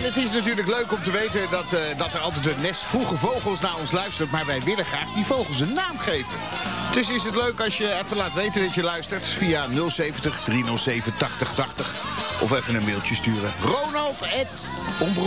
het is natuurlijk leuk om te weten dat er altijd een nest vroege vogels naar ons luistert. Maar wij willen graag die vogels een naam geven. Dus is het leuk als je even laat weten dat je luistert via 070 307 8080. Of even een mailtje sturen. Ronald@omroep